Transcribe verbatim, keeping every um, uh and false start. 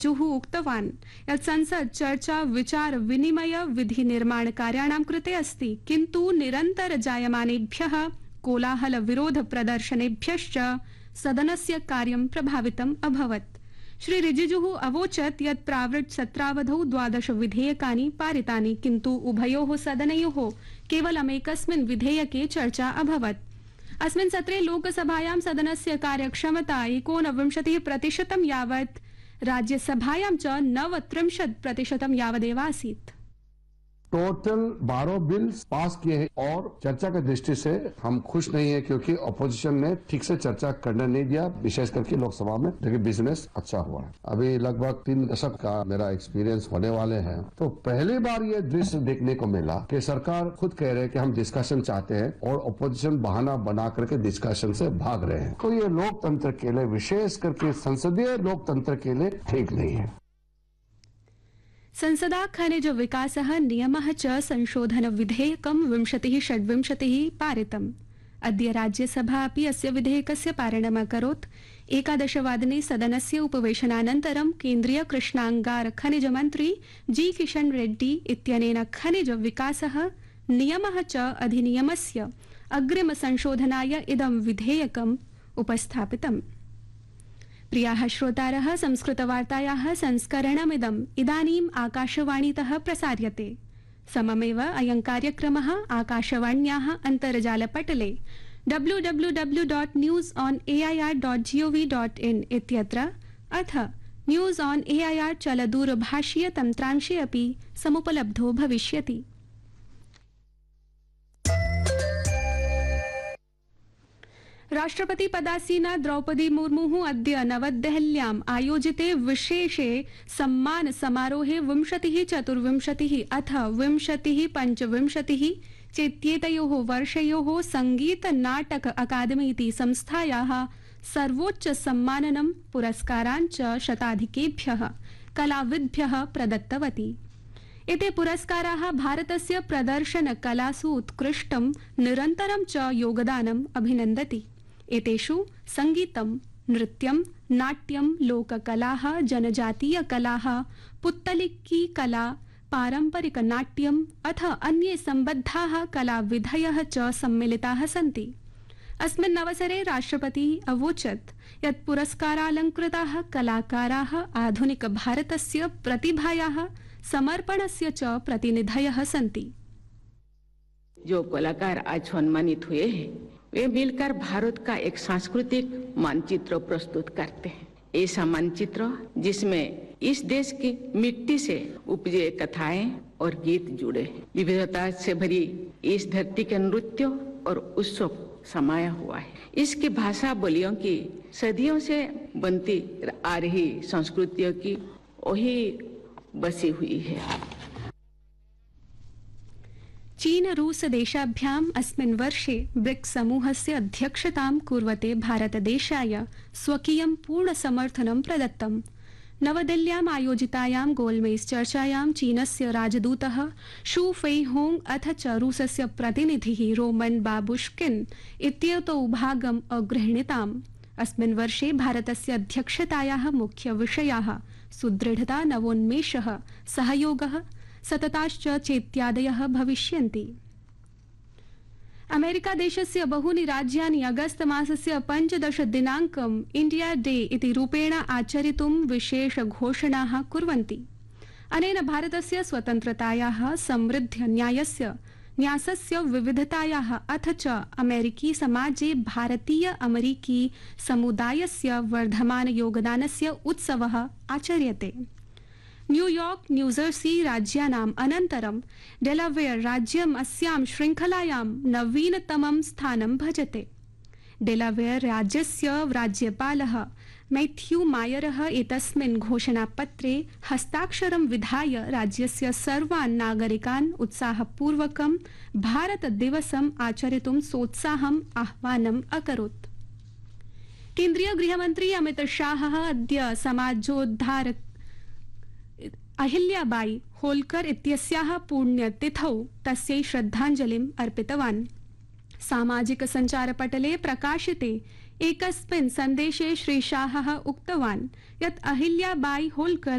जुहु उक्तवान् यत् संसद चर्चा विचार विनिमय विधि निर्माण कार्याणां कृते अस्ति, किन्तु निरन्तर जायमानेभ्यः कोलाहल विरोध प्रदर्शनेभ्यश्च सदनस्य कार्यं प्रभावितम् अभवत्। श्री रिजिजुः अवोचत् यत् प्रावृट् सत्रावधौ द्वादश विधेयकानि पारितानि, किन्तु उभयोः सदनयोः केवलमेकस्मिन् विधेयके चर्चा अभवत्। अस्मिन् सत्रे लोकसभायां सदनस्य कार्यक्षमता एकोनविंशतिः प्रतिशतं यावत्, राज्यसभायां च नवत्रिंशत् प्रतिशतं यावदेव आसीत्। टोटल बारह बिल्स पास किए हैं और चर्चा की दृष्टि से हम खुश नहीं है, क्योंकि अपोजिशन ने ठीक से चर्चा करने नहीं दिया, विशेष करके लोकसभा में। लेकिन बिजनेस अच्छा हुआ है। अभी लगभग तीन दशक का मेरा एक्सपीरियंस होने वाले हैं, तो पहली बार ये दृश्य देखने को मिला कि सरकार खुद कह रहे हैं कि हम डिस्कशन चाहते हैं और अपोजिशन बहाना बना करके डिस्कशन से भाग रहे हैं। तो ये लोकतंत्र के लिए, विशेष करके संसदीय लोकतंत्र के लिए ठीक नहीं है। संसदा खनिज विकासः नियमः च संशोधन विधेयकं विंशतिः षड्विंशतिः पारितम्। अद्य राज्यसभा अपि अस्य विधेयकस्य पारणम् अकरोत्। एकादशवादने सदनस्य उपवेशनानन्तरं केन्द्रीय कृष्णांगार खनिज मन्त्री जी किशन रेड्डी इत्यनेन खनिज विकासः नियमः च अधिनियमस्य अग्रिम संशोधनाय इदं विधेयकम् उपस्थापितम्। प्रियाः श्रोतारः, संस्कृतवार्तायाः संस्करणमिदम् इदानीम् आकाशवाणीतः प्रसार्यते। सममेव अयं कार्यक्रमः आकाशवाण्याः अन्तर्जालपटले W W W dot news on A I R dot G O V dot in इत्यत्र अथ news on A I R चलदूरभाषीय तन्त्रांशे अपि समुपलब्धो भविष्यति। राष्ट्रपति पदासीना द्रौपदी मुर्मु अद्य नवदेहल्याम् आयोजिते विशेषे सम्मान समारोहे विंशतिः चतुर्विंशतिः अथ विंशतिः पञ्चविंशतिः चेत्येतयोः वर्षयोः संगीत नाटक अकादमी इति संस्थायाः सर्वोच्च सम्माननं पुरस्कारान् च शताधिकेभ्यः कलाविद्भ्यः प्रदत्तवती। एते पुरस्काराः भारतस्य प्रदर्शन कलासु उत्कृष्टं निरन्तरं च योगदानम् अभिनन्दति। एतेषु संगीतं, नृत्यं, नाट्यं, लोककलाः, जनजातीय कलाः, पुत्तलिकी कला, पारंपरिक नाट्यम् अथ अन्ये सम्बद्धाः कलाविधयः च सम्मिलिताः सन्ति। अस्मिन् अवसरे राष्ट्रपतिः अवोचत् यत् पुरस्कारालङ्कृताः कलाकाराः आधुनिक भारतस्य प्रतिभायाः समर्पणस्य च प्रतिनिधयः सन्ति। जो कलाकार आज सम्मानित हुए हैं, वे मिलकर भारत का एक सांस्कृतिक मानचित्र प्रस्तुत करते हैं। ऐसा मानचित्र जिसमें इस देश की मिट्टी से उपजे कथाएं और गीत जुड़े हैं। विविधता से भरी इस धरती के नृत्य और उत्सव समाया हुआ है। इसकी भाषा बोलियों की सदियों से बनती आ रही संस्कृतियों की वही बसी हुई है। चीन रूस देशाभ्याम् अस्मिन् वर्षे ब्रिक्स समूहस्य अध्यक्षतां कुर्वते भारतदेशाय स्वकीयं पूर्ण समर्थनं प्रदत्तम्। नवदिल्ल्याम् आयोजितायां गोलमेज चर्चायां चीनस्य राजदूतः शू फेइहोंग अथ च रूसस्य प्रतिनिधिः रोमन बाबुश्किन इत्येतौ भागम् अगृह्णीताम्। अस्मिन् वर्षे भारतस्य अध्यक्षतायाः मुख्यविषयाः सुदृढता, नवोन्मेषः, सहयोगः, सतताश्च चेत्यादयः भविष्यन्ति। अमेरिका देशस्य बहूनि राज्यानि अगस्त मासस्य पञ्चदश दिनाङ्कम् इंडिया डे इति रूपेण आचरितुं विशेष घोषणाः कुर्वन्ति। अनेन भारतस्य स्वतन्त्रतायाः, समृद्ध न्यायस्य न्यासस्य विविधतायाः अथ च अमेरिकी समाजे भारतीय अमेरिकी समुदायस्य वर्धमान योगदानस्य उत्सवः आचर्यते। न्यूयॉर्क, न्यूजर्सी राज्यानाम् अनन्तरं डेलावेयर राज्यम् अस्यां श्रृङ्खलायां नवीनतमं स्थानं भजते। डेलावेयर राज्यस्य राज्यपालः मैथ्यू मायरः एतस्मिन् घोषणापत्रे हस्ताक्षरं विधाय राज्यस्य सर्वान् नागरिकान् उत्साहपूर्वकं भारत दिवसम् आचरितुं सोत्साहम् आह्वानम् अकरोत्। केन्द्रीय गृहमन्त्री अमित शाहः अद्य समाजोद्धार अहिल्याबाई होल्कर इत्यस्याः पुण्यतिथौ तस्यै श्रद्धाञ्जलिम् अर्पितवान्। सामाजिक सञ्चारपटले प्रकाशिते एकस्मिन् सन्देशे श्रीशाहः उक्तवान् यत् अहिल्याबाई होल्कर